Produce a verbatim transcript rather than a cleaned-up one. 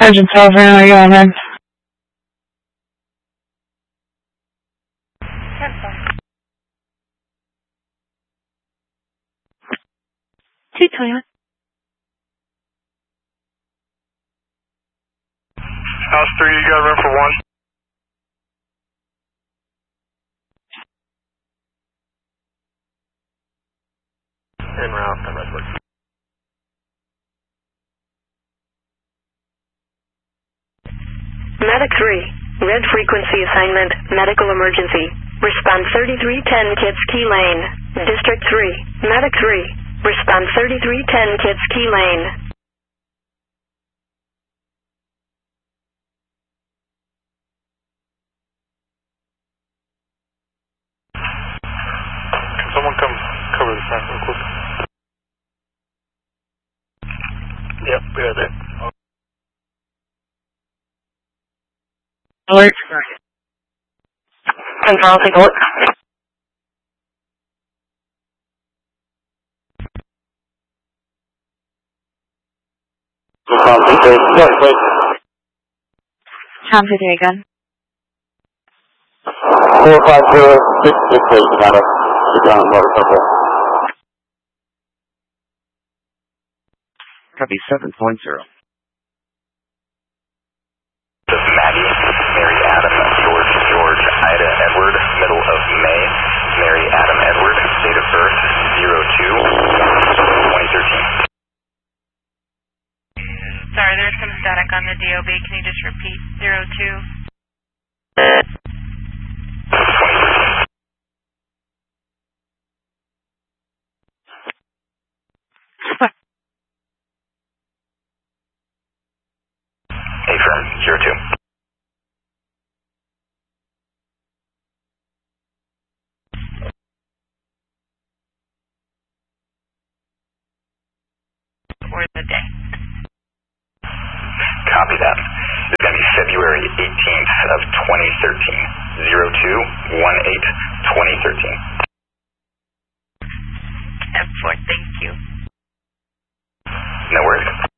Engine twelve, where are you on, man? two twenty-one. House three, you got room for one? En route, I'm Redwood. Medic three, red frequency assignment, medical emergency. Respond thirty-three ten Kids Key Lane. District three, Medic three, respond thirty-three ten Kids Key Lane. Can someone come cover the front real quick? Yep, we are there. Alert. Control, take a look. Tom fifty-eight gun. four five zero six six eight, got it. You're down, motor purple. Copy seven point zero. Maggie, Mary Adam, George, George, Ida, Edward, middle of May, Mary Adam, Edward, date of birth, zero two twenty thirteen. Sorry, there's some static on the D O B. Can you just repeat zero two? A firm, zero two. For the day. Copy that. It's going to be February eighteenth of twenty thirteen. zero two one eight twenty thirteen. F four, thank you. No worries.